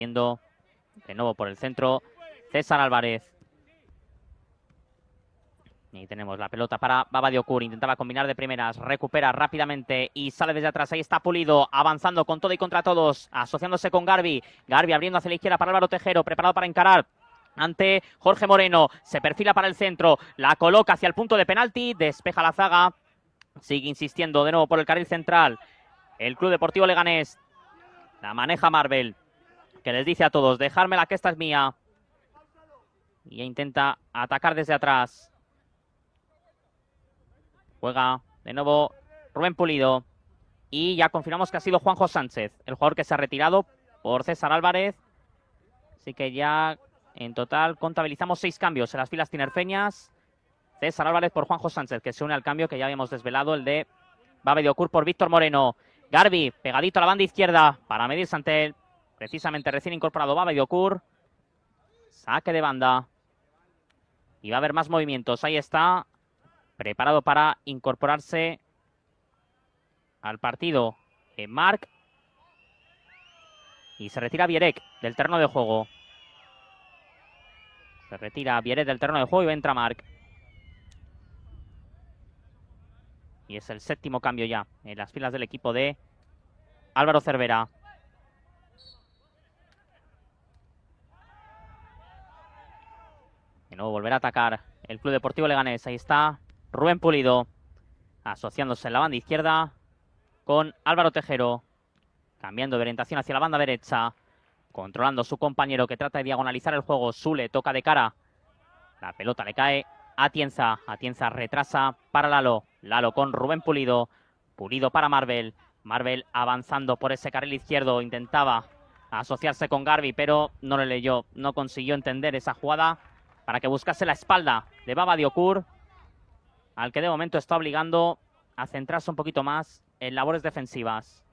Yendo de nuevo por el centro, César Álvarez. Y tenemos la pelota para Baba Diacour. Intentaba combinar de primeras, recupera rápidamente y sale desde atrás. Ahí está Pulido, avanzando con todo y contra todos, asociándose con Garbi. Garbi abriendo hacia la izquierda para Álvaro Tejero, preparado para encarar ante Jorge Moreno. Se perfila para el centro, la coloca hacia el punto de penalti, despeja la zaga. Sigue insistiendo de nuevo por el carril central el Club Deportivo Leganés. La maneja Marvel, que les dice a todos, dejármela que esta es mía. Y intenta atacar desde atrás. Juega de nuevo Rubén Pulido. Y ya confirmamos que ha sido Juanjo Sánchez, el jugador que se ha retirado por César Álvarez. Así que ya en total contabilizamos 6 cambios en las filas tinerfeñas. César Álvarez por Juanjo Sánchez, que se une al cambio que ya habíamos desvelado, el de Baba Diacour por Víctor Moreno. Garbi, pegadito a la banda izquierda para medirse ante él. Precisamente recién incorporado Baba Diacour. Saque de banda. Y va a haber más movimientos. Ahí está. Preparado para incorporarse al partido Marc. Y se retira Bierek del terreno de juego. Se retira Bierek del terreno de juego y entra Marc. Y es el 7º cambio ya en las filas del equipo de Álvaro Cervera. De nuevo volverá a atacar el Club Deportivo Leganés. Ahí está Rubén Pulido, asociándose en la banda izquierda con Álvaro Tejero. Cambiando de orientación hacia la banda derecha. Controlando a su compañero que trata de diagonalizar el juego. Sule toca de cara. La pelota le cae a Atienza. Atienza retrasa para Lalo. Lalo con Rubén Pulido. Pulido para Marvel. Marvel avanzando por ese carril izquierdo. Intentaba asociarse con Garbi, pero no le leyó. No consiguió entender esa jugada para que buscase la espalda de Baba Diacour, al que de momento está obligando a centrarse un poquito más en labores defensivas.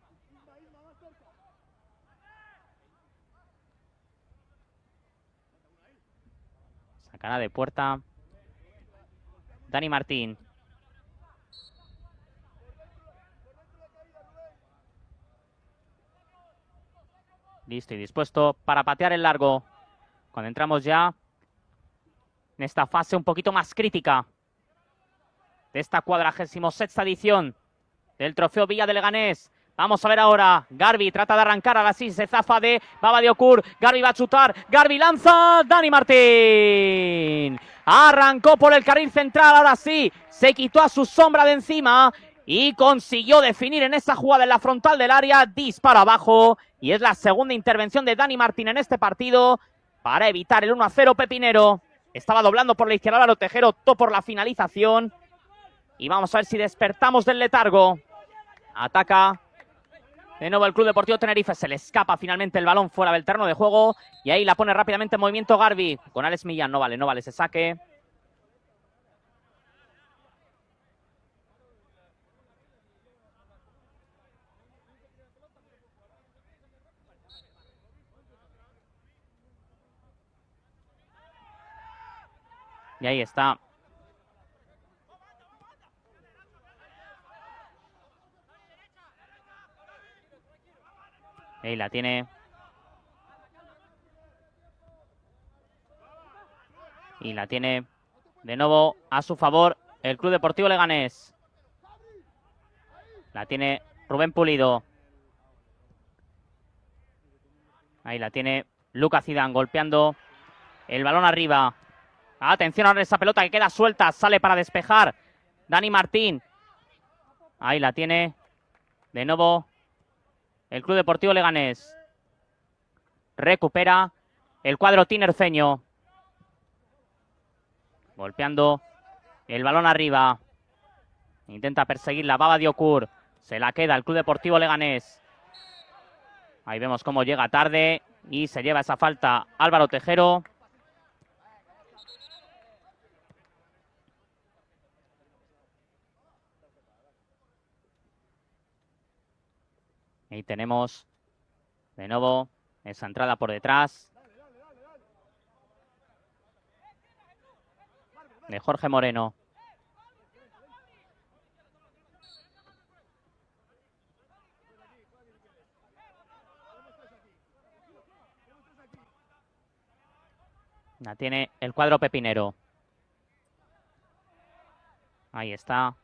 Sacará de puerta Dani Martín. Listo y dispuesto para patear el largo. Cuando entramos ya en esta fase un poquito más crítica de esta 46ª edición del Trofeo Villa de Leganés. Vamos a ver ahora. Garbi trata de arrancar, ahora sí se zafa de Baba Diacour. Garbi va a chutar. Garbi lanza. Dani Martín. Arrancó por el carril central, ahora sí. Se quitó a su sombra de encima y consiguió definir en esa jugada en la frontal del área. Dispara abajo. Y es la segunda intervención de Dani Martín en este partido para evitar el 1-0 pepinero. Estaba doblando por la izquierda Álvaro Tejero, optó por la finalización. Y vamos a ver si despertamos del letargo. Ataca de nuevo el Club Deportivo Tenerife. Se le escapa finalmente el balón fuera del terreno de juego. Y ahí la pone rápidamente en movimiento Garbi. Con Alex Millán. No vale ese saque. Y ahí está. Ahí la tiene. Y la tiene de nuevo a su favor el Club Deportivo Leganés. La tiene Rubén Pulido. Ahí la tiene Lucas Zidane golpeando el balón arriba. Atención ahora esa pelota que queda suelta. Sale para despejar Dani Martín. Ahí la tiene de nuevo el Club Deportivo Leganés. Recupera el cuadro tinerfeño. Golpeando el balón arriba. Intenta perseguir la Baba Diacour. Se la queda el Club Deportivo Leganés. Ahí vemos cómo llega tarde y se lleva esa falta Álvaro Tejero. Ahí tenemos de nuevo esa entrada por detrás de Jorge Moreno. La tiene el cuadro pepinero. Ahí está.